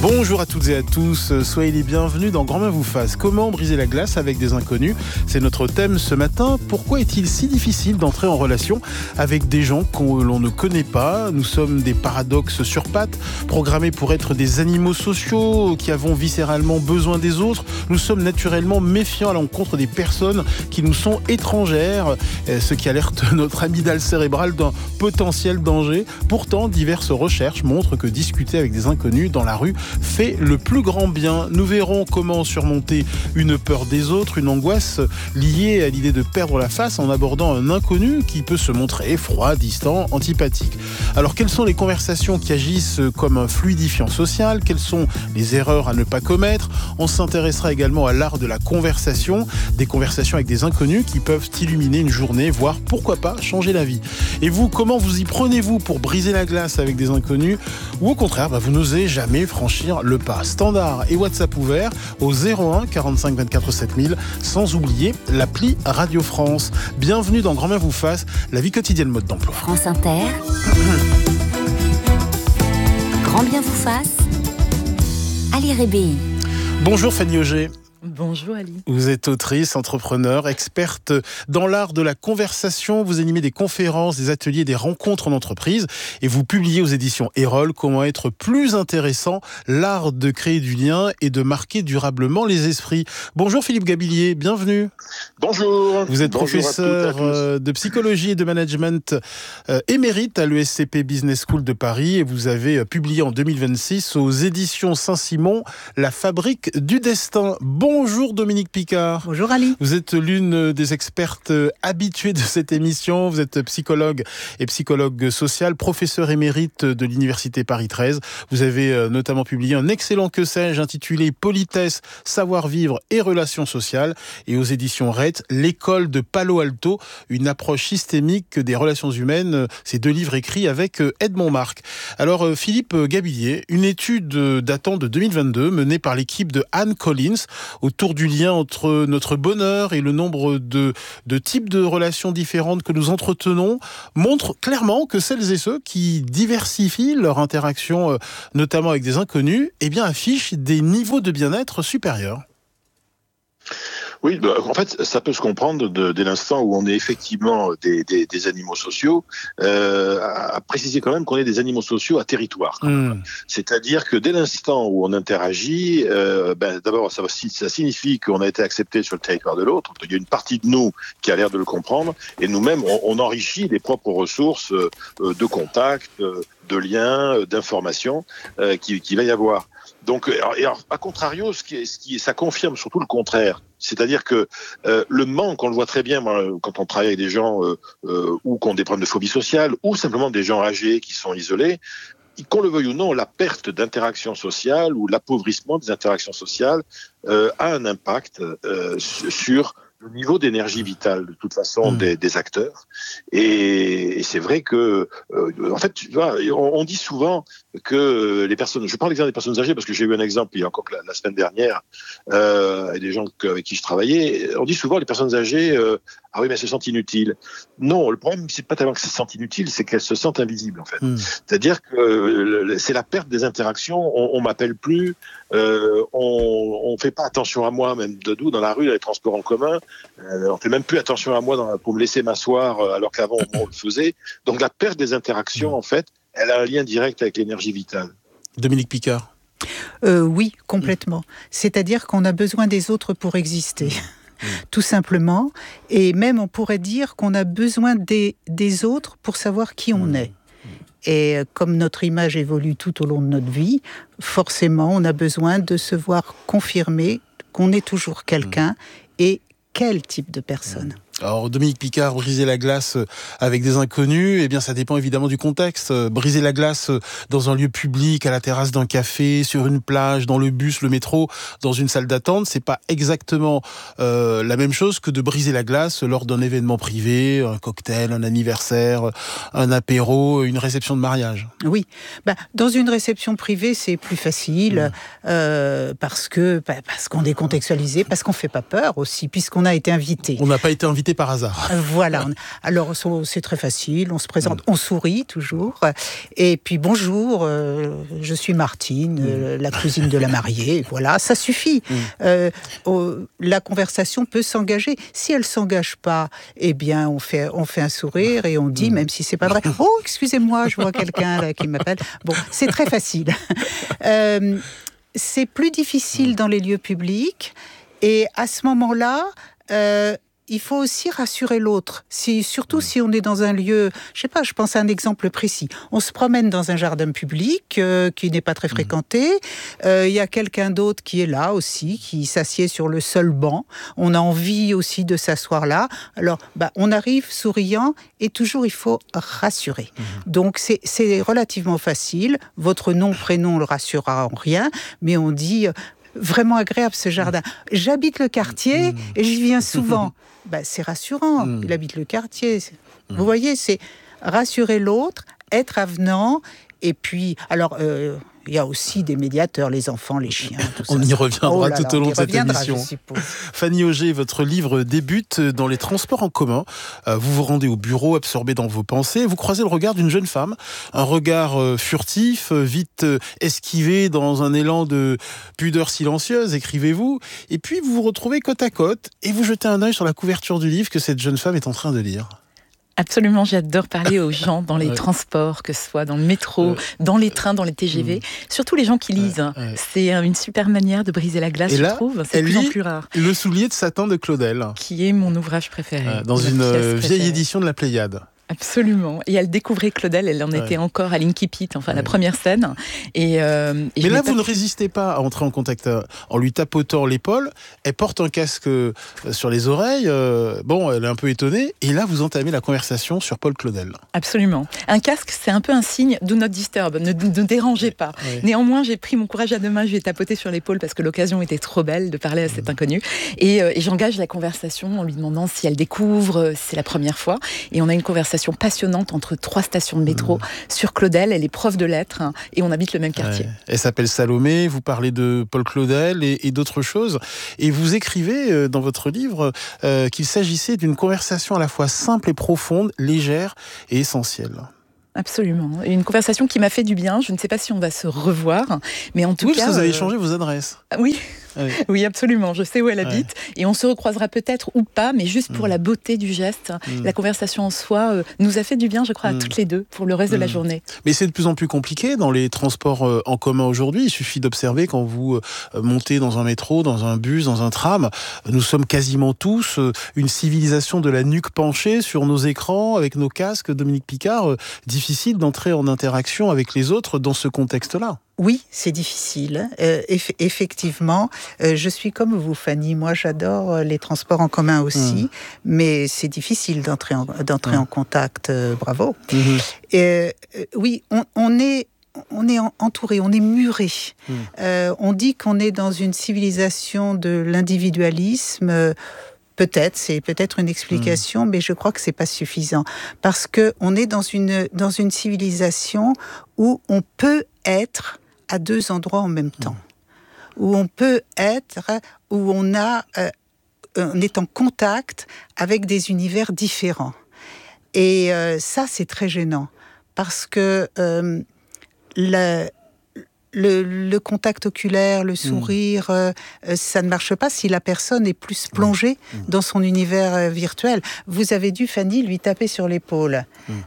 Bonjour à toutes et à tous, soyez les bienvenus dans Grand Main vous fasse. Comment briser la glace avec des inconnus ? C'est notre thème ce matin. Pourquoi est-il si difficile d'entrer en relation avec des gens que l'on ne connaît pas ? Nous sommes des paradoxes sur pattes, programmés pour être des animaux sociaux qui avons viscéralement besoin des autres. Nous sommes naturellement méfiants à l'encontre des personnes qui nous sont étrangères, ce qui alerte notre amygdale cérébrale d'un potentiel danger. Pourtant, diverses recherches montrent que discuter avec des inconnus dans la rue fait le plus grand bien. Nous verrons comment surmonter une peur des autres, une angoisse liée à l'idée de perdre la face en abordant un inconnu qui peut se montrer froid, distant, antipathique. Alors, quelles sont les conversations qui agissent comme un fluidifiant social ? Quelles sont les erreurs à ne pas commettre ? On s'intéressera également à l'art de la conversation, des conversations avec des inconnus qui peuvent illuminer une journée, voire pourquoi pas changer la vie. Et vous, comment vous y prenez-vous pour briser la glace avec des inconnus ? Ou au contraire, vous n'osez jamais franchir le pas. Standard et WhatsApp ouvert au 01 45 24 7000, sans oublier l'appli Radio France. Bienvenue dans Grand Main vous fasse, la vie quotidienne mode d'emploi. France Inter. Grand bien vous fasse. Ali Rébéi. Bonjour Fanny Auger. Bonjour Ali. Vous êtes autrice, entrepreneur, experte dans l'art de la conversation. Vous animez des conférences, des ateliers, des rencontres en entreprise et vous publiez aux éditions Erol Comment être plus intéressant, l'art de créer du lien et de marquer durablement les esprits. Bonjour Philippe Gabillier, bienvenue. Bonjour. Vous êtes Bonjour professeur de psychologie et de management émérite à l'ESCP Business School de Paris et vous avez publié en 2026 aux éditions Saint-Simon La fabrique du destin. Bonjour Dominique Picard. Bonjour Ali. Vous êtes l'une des expertes habituées de cette émission. Vous êtes psychologue et psychologue social, professeur émérite de l'Université Paris 13. Vous avez notamment publié un excellent que sais-je intitulé Politesse, savoir-vivre et relations sociales et aux éditions RET, l'école de Palo Alto, une approche systémique des relations humaines. Ces deux livres écrits avec Edmond Marc. Alors Philippe Gabillier, une étude datant de 2022 menée par l'équipe de Anne Collins autour du lien entre notre bonheur et le nombre de types de relations différentes que nous entretenons, montre clairement que celles et ceux qui diversifient leur interaction, notamment avec des inconnus, affichent des niveaux de bien-être supérieurs. Oui, en fait, ça peut se comprendre dès l'instant où on est effectivement des animaux sociaux, à préciser quand même qu'on est des animaux sociaux à territoire. C'est-à-dire que dès l'instant où on interagit, d'abord, ça signifie qu'on a été accepté sur le territoire de l'autre. Il y a une partie de nous qui a l'air de le comprendre, et nous-mêmes, on enrichit les propres ressources de contact, de liens, d'informations qu'il va y avoir. Donc, à contrario, ça confirme surtout le contraire. C'est-à-dire que le manque, on le voit très bien quand on travaille avec des gens ou qui ont des problèmes de phobie sociale, ou simplement des gens âgés qui sont isolés, qu'on le veuille ou non, la perte d'interaction sociale ou l'appauvrissement des interactions sociales a un impact sur le niveau d'énergie vitale, de toute façon, des acteurs. Et c'est vrai que, en fait, tu vois, on dit souvent que les personnes, je prends l'exemple des personnes âgées parce que j'ai eu un exemple il y a encore la semaine dernière, et des gens avec qui je travaillais, on dit souvent les personnes âgées, ah oui, mais elles se sentent inutiles. Non, le problème, c'est pas tellement qu'elles se sentent inutiles, c'est qu'elles se sentent invisibles, en fait. C'est-à-dire que c'est la perte des interactions, on m'appelle plus, on fait pas attention à moi, même dans la rue, dans les transports en commun, on fait même plus attention à moi pour me laisser m'asseoir, alors qu'avant, on le faisait. Donc la perte des interactions, en fait, elle a un lien direct avec l'énergie vitale. Dominique Picard. Oui, complètement. C'est-à-dire qu'on a besoin des autres pour exister. Tout simplement. Et même, on pourrait dire qu'on a besoin des autres pour savoir qui on est. Et comme notre image évolue tout au long de notre vie, forcément, on a besoin de se voir confirmer qu'on est toujours quelqu'un et quel type de personne. Alors Dominique Picard, briser la glace avec des inconnus, ça dépend évidemment du contexte. Briser la glace dans un lieu public, à la terrasse d'un café, sur une plage, dans le bus, le métro, dans une salle d'attente, c'est pas exactement la même chose que de briser la glace lors d'un événement privé, un cocktail, un anniversaire, un apéro, une réception de mariage. Oui, dans une réception privée, c'est plus facile parce qu'on est contextualisé, parce qu'on fait pas peur aussi, puisqu'on a été invité. On n'a pas été invité quitté par hasard. Voilà. Alors, c'est très facile. On se présente, on sourit toujours. Et puis, bonjour, je suis Martine, la cousine de la mariée. Voilà, ça suffit. La conversation peut s'engager. Si elle ne s'engage pas, eh bien, on fait un sourire et on dit, même si c'est pas vrai, « Oh, excusez-moi, je vois quelqu'un là qui m'appelle. » Bon, c'est très facile. C'est plus difficile dans les lieux publics. Et à ce moment-là, il faut aussi rassurer l'autre. Surtout si on est dans un lieu, je sais pas, je pense à un exemple précis. On se promène dans un jardin public qui n'est pas très fréquenté. Il y a quelqu'un d'autre qui est là aussi, qui s'assied sur le seul banc. On a envie aussi de s'asseoir là. Alors, on arrive souriant et toujours il faut rassurer. Donc, c'est relativement facile. Votre nom, prénom le rassurera en rien, mais on dit... Vraiment agréable ce jardin. J'habite le quartier et j'y viens souvent. C'est rassurant, il habite le quartier. Vous voyez, c'est rassurer l'autre, être avenant. Et puis, alors, il y a aussi des médiateurs, les enfants, les chiens, tout ça. On y reviendra tout au long de cette émission. Je Fanny Auger, votre livre débute dans les transports en commun. Vous vous rendez au bureau, absorbé dans vos pensées. Vous croisez le regard d'une jeune femme. Un regard furtif, vite esquivé dans un élan de pudeur silencieuse, écrivez-vous. Et puis vous vous retrouvez côte à côte et vous jetez un œil sur la couverture du livre que cette jeune femme est en train de lire. Absolument, j'adore parler aux gens dans les transports, que ce soit dans le métro, dans les trains, dans les TGV. Surtout les gens qui lisent. C'est une super manière de briser la glace, je trouve. C'est de plus en plus rare. Le soulier de satin de Claudel. Qui est mon ouvrage préféré. Dans une vieille édition de la Pléiade. Absolument. Et elle découvrait Claudel, elle en était encore à l'Inkipit, la première scène. Mais là, vous ne résistez pas à entrer en contact en lui tapotant l'épaule. Elle porte un casque sur les oreilles. Elle est un peu étonnée. Et là, vous entamez la conversation sur Paul Claudel. Absolument. Un casque, c'est un peu un signe do not disturb, ne dérangez pas. Néanmoins, j'ai pris mon courage à deux mains, je lui ai tapoté sur l'épaule parce que l'occasion était trop belle de parler à cet inconnu. Et j'engage la conversation en lui demandant si elle découvre, c'est la première fois. Et on a une conversation passionnante entre 3 stations de métro sur Claudel. Elle est prof de lettres et on habite le même quartier. Elle s'appelle Salomé, vous parlez de Paul Claudel et d'autres choses. Et vous écrivez dans votre livre qu'il s'agissait d'une conversation à la fois simple et profonde, légère et essentielle. Absolument. Une conversation qui m'a fait du bien. Je ne sais pas si on va se revoir, mais en tout cas... Oui, parce que vous avez changé vos adresses. Oui. Oui, absolument. Je sais où elle habite. Et on se recroisera peut-être ou pas, mais juste pour la beauté du geste. La conversation en soi nous a fait du bien, je crois, à toutes les deux, pour le reste de la journée. Mais c'est de plus en plus compliqué dans les transports en commun aujourd'hui. Il suffit d'observer quand vous montez dans un métro, dans un bus, dans un tram. Nous sommes quasiment tous une civilisation de la nuque penchée sur nos écrans, avec nos casques. Dominique Picard, difficile d'entrer en interaction avec les autres dans ce contexte-là. Oui, c'est difficile. Effectivement, je suis comme vous, Fanny. Moi, j'adore les transports en commun aussi, mais c'est difficile d'entrer en contact. Bravo. Oui, on est entouré, on est muré. On dit qu'on est dans une civilisation de l'individualisme. C'est peut-être une explication, mais je crois que c'est pas suffisant parce que on est dans une civilisation où on peut être à 2 endroits en même temps, où on peut être, où on est en contact avec des univers différents. Et ça, c'est très gênant parce que le contact oculaire, le sourire, ça ne marche pas si la personne est plus plongée dans son univers virtuel. Vous avez dû, Fanny, lui taper sur l'épaule.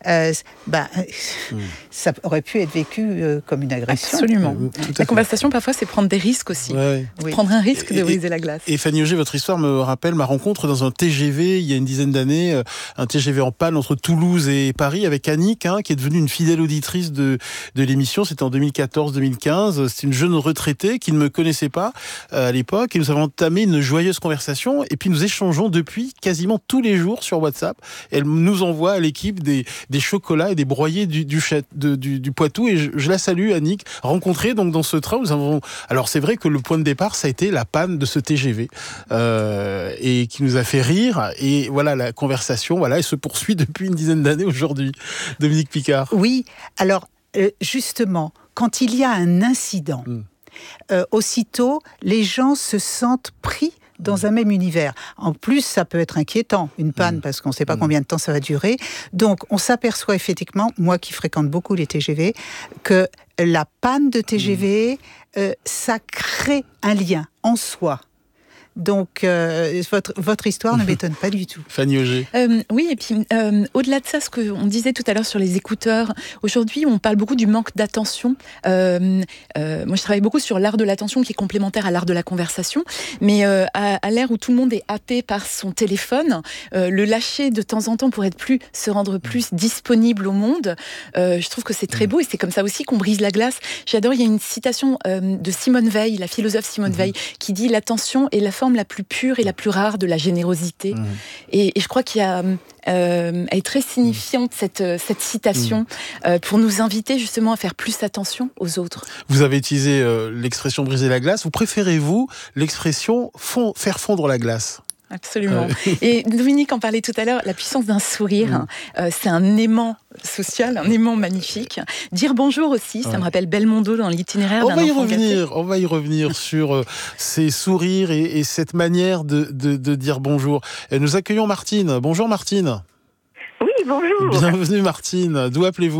Ça aurait pu être vécu comme une agression. Absolument. La conversation, parfois, c'est prendre des risques aussi. Prendre un risque de briser la glace. Et Fanny Auger, votre histoire me rappelle ma rencontre dans un TGV, il y a une dizaine d'années, un TGV en panne entre Toulouse et Paris, avec Annick, qui est devenue une fidèle auditrice de l'émission. C'était en 2014-2015. C'est une jeune retraitée qui ne me connaissait pas à l'époque et nous avons entamé une joyeuse conversation et puis nous échangeons depuis quasiment tous les jours sur WhatsApp. Elle nous envoie à l'équipe des chocolats et des broyés du Poitou et je la salue, Annick, rencontrée donc dans ce train. Alors c'est vrai que le point de départ ça a été la panne de ce TGV et qui nous a fait rire et voilà la conversation elle se poursuit depuis une dizaine d'années aujourd'hui. Dominique Picard. Oui, alors justement quand il y a un incident, aussitôt, les gens se sentent pris dans un même univers. En plus, ça peut être inquiétant, une panne, parce qu'on ne sait pas combien de temps ça va durer. Donc, on s'aperçoit effectivement, moi qui fréquente beaucoup les TGV, que la panne de TGV, ça crée un lien en soi. Donc, votre histoire ne m'étonne pas du tout. Fanny Auger. Oui, et puis au-delà de ça, ce qu'on disait tout à l'heure sur les écouteurs, aujourd'hui, on parle beaucoup du manque d'attention. Moi, je travaille beaucoup sur l'art de l'attention qui est complémentaire à l'art de la conversation. Mais à l'ère où tout le monde est happé par son téléphone, le lâcher de temps en temps pour se rendre plus disponible au monde, je trouve que c'est très beau et c'est comme ça aussi qu'on brise la glace. J'adore, il y a une citation de Simone Veil, la philosophe Simone Veil, qui dit « L'attention est la forme la plus pure et la plus rare de la générosité ». Et je crois qu'il y a... elle est très signifiante cette citation pour nous inviter justement à faire plus attention aux autres. Vous avez utilisé l'expression briser la glace. Vous préférez-vous l'expression faire fondre la glace ? Absolument. Et Dominique en parlait tout à l'heure, la puissance d'un sourire, c'est un aimant social, un aimant magnifique. Dire bonjour aussi, ça me rappelle Belmondo dans l'itinéraire d'un enfant gâté. On va y revenir sur ces sourires et cette manière de dire bonjour. Et nous accueillons Martine. Bonjour Martine. Oui, bonjour. Bienvenue Martine. D'où appelez-vous ?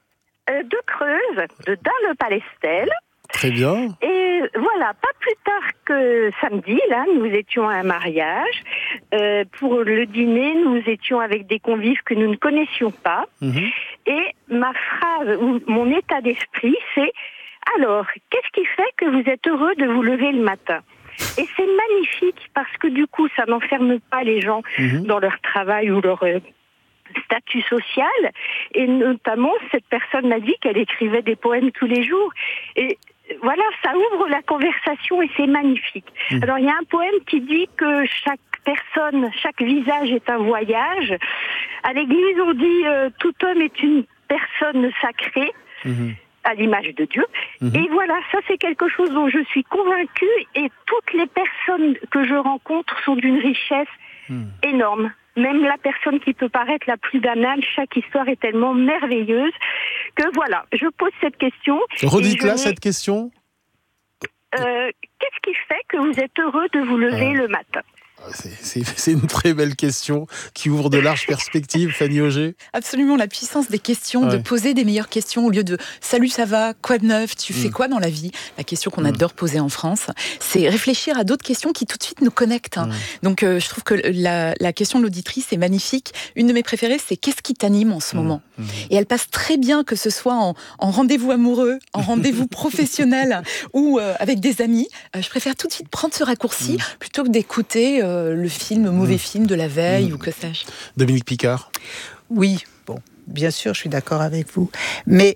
De Creuse, de Dun-le-Palestel. Très bien. Et voilà, pas plus tard que samedi, là, nous étions à un mariage. Pour le dîner, nous étions avec des convives que nous ne connaissions pas. Et ma phrase, ou mon état d'esprit, c'est « Alors, qu'est-ce qui fait que vous êtes heureux de vous lever le matin ?» Et c'est magnifique parce que du coup, ça n'enferme pas les gens dans leur travail ou leur... statut social, et notamment cette personne m'a dit qu'elle écrivait des poèmes tous les jours, et voilà, ça ouvre la conversation et c'est magnifique. Alors il y a un poème qui dit que chaque personne, chaque visage est un voyage. À l'église on dit tout homme est une personne sacrée, à l'image de Dieu. Et voilà, ça c'est quelque chose dont je suis convaincue, et toutes les personnes que je rencontre sont d'une richesse énorme. Même la personne qui peut paraître la plus banale, chaque histoire est tellement merveilleuse que voilà, je pose cette question. Redites-la cette question. Qu'est-ce qui fait que vous êtes heureux de vous lever le matin ? C'est une très belle question qui ouvre de larges perspectives, Fanny Auger. Absolument, la puissance des questions, de poser des meilleures questions au lieu de « Salut, ça va ? Quoi de neuf ? Tu fais quoi dans la vie ?» La question qu'on adore poser en France, c'est réfléchir à d'autres questions qui tout de suite nous connectent. Donc je trouve que la question de l'auditrice est magnifique. Une de mes préférées, c'est « Qu'est-ce qui t'anime en ce moment ?» Et elle passe très bien, que ce soit en rendez-vous amoureux, en rendez-vous professionnel ou avec des amis. Je préfère tout de suite prendre ce raccourci plutôt que d'écouter le mauvais film de la veille ou que sais-je. Dominique Picard. Oui, bon, bien sûr, je suis d'accord avec vous. Mais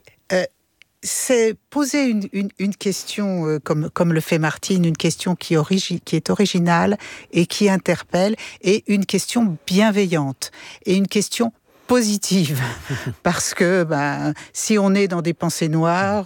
c'est poser une question, comme le fait Martine, une question qui est originale et qui interpelle, et une question bienveillante, et une question positive. Parce que si on est dans des pensées noires,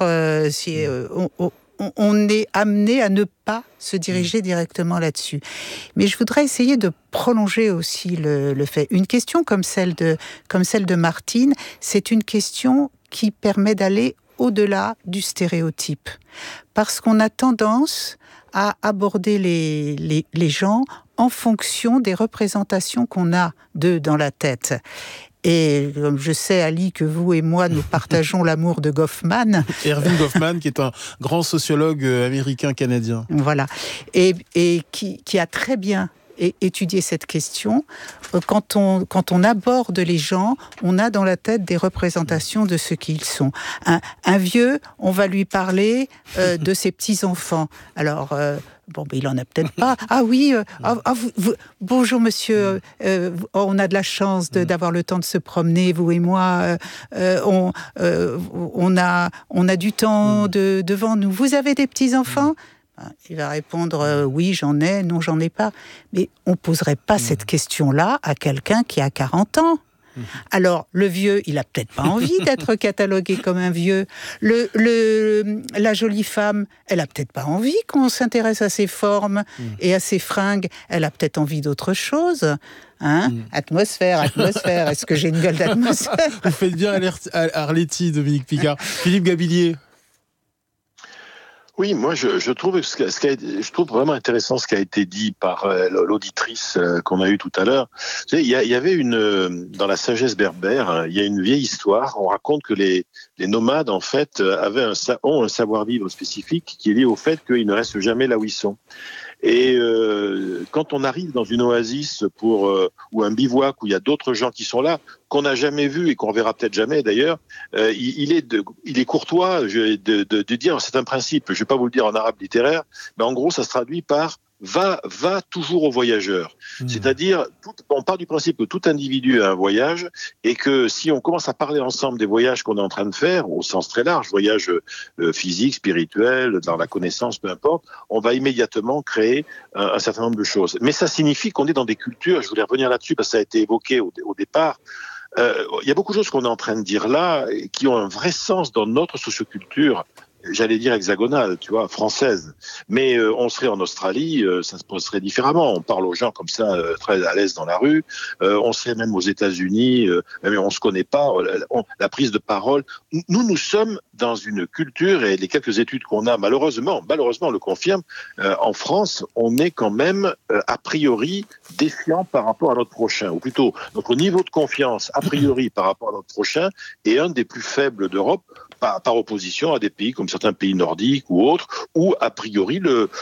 on est amené à ne pas se diriger directement là-dessus. Mais je voudrais essayer de prolonger aussi le fait. Une question comme celle de Martine, c'est une question qui permet d'aller au-delà du stéréotype. Parce qu'on a tendance à aborder les gens en fonction des représentations qu'on a d'eux dans la tête. Et comme je sais, Ali, que vous et moi, nous partageons l'amour de Goffman. Erving Goffman, qui est un grand sociologue américain-canadien. Voilà. Et qui a très bien étudié cette question. Quand on aborde les gens, on a dans la tête des représentations de ce qu'ils sont. Un vieux, on va lui parler de ses petits-enfants. Alors... il en a peut-être pas. Ah oui, bonjour monsieur, on a de la chance d'avoir le temps de se promener, vous et moi. On a du temps devant nous. Vous avez des petits-enfants ? Il va répondre oui, j'en ai, non, j'en ai pas. Mais on poserait pas cette question-là à quelqu'un qui a 40 ans. Alors, le vieux, il a peut-être pas envie d'être catalogué comme un vieux. La jolie femme, elle a peut-être pas envie qu'on s'intéresse à ses formes et à ses fringues. Elle a peut-être envie d'autre chose. Atmosphère. Est-ce que j'ai une gueule d'atmosphère ? Vous faites bien Arletty, Dominique Picard. Philippe Gabillier. Oui, moi je trouve je trouve vraiment intéressant ce qui a été dit par l'auditrice qu'on a eue tout à l'heure. Vous savez, il y avait dans la sagesse berbère, il y a une vieille histoire. On raconte que les nomades en fait ont un savoir-vivre spécifique qui est lié au fait qu'ils ne restent jamais là où ils sont. Et quand on arrive dans une oasis ou un bivouac où il y a d'autres gens qui sont là, qu'on n'a jamais vu et qu'on verra peut-être jamais d'ailleurs, il est courtois de dire, c'est un principe, je ne vais pas vous le dire en arabe littéraire, mais en gros ça se traduit par va toujours aux voyageurs. C'est-à-dire, on part du principe que tout individu a un voyage et que si on commence à parler ensemble des voyages qu'on est en train de faire, au sens très large, voyage physique, spirituel, dans la connaissance, peu importe, on va immédiatement créer un certain nombre de choses. Mais ça signifie qu'on est dans des cultures, je voulais revenir là-dessus parce que ça a été évoqué au départ, il y a beaucoup de choses qu'on est en train de dire là qui ont un vrai sens dans notre socioculture, j'allais dire hexagonale, tu vois, française. Mais on serait en Australie, ça se passerait différemment. On parle aux gens comme ça, très à l'aise dans la rue. On serait même aux États-Unis, mais on se connaît pas. La prise de parole. Nous sommes dans une culture, et les quelques études qu'on a, malheureusement, on le confirme, en France, on est quand même, a priori, défiant par rapport à notre prochain. Ou plutôt, notre niveau de confiance, a priori, par rapport à notre prochain, est un des plus faibles d'Europe, par opposition à des pays comme certains pays nordiques ou autres, où a priori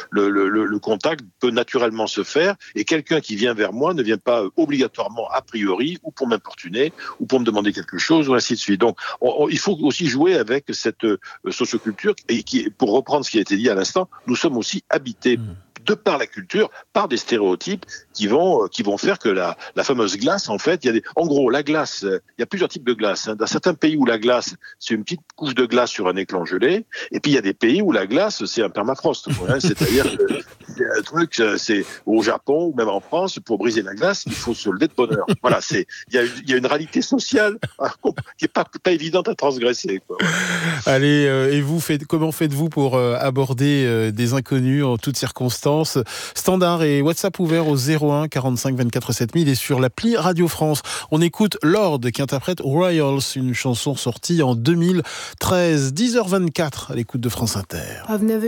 le contact peut naturellement se faire, et quelqu'un qui vient vers moi ne vient pas obligatoirement a priori, ou pour m'importuner, ou pour me demander quelque chose, ou ainsi de suite. Donc il faut aussi jouer avec cette socioculture, et pour reprendre ce qui a été dit à l'instant, nous sommes aussi habités de par la culture, par des stéréotypes qui vont faire que la fameuse glace, en fait, en gros, la glace, il y a plusieurs types de glace. Dans certains pays où la glace, c'est une petite couche de glace sur un écran gelé, et puis il y a des pays où la glace, c'est un permafrost. C'est-à-dire que un truc, c'est au Japon ou même en France, pour briser la glace, il faut se lever de bonne heure. Voilà, il y a une réalité sociale qui est pas évidente à transgresser, quoi. Allez, et vous, comment faites-vous pour aborder des inconnus en toutes circonstances? Standard et WhatsApp ouvert au 01 45 24 7000 et sur l'appli Radio France. On écoute Lord qui interprète Royals, une chanson sortie en 2013. 10h24 à l'écoute de France Inter.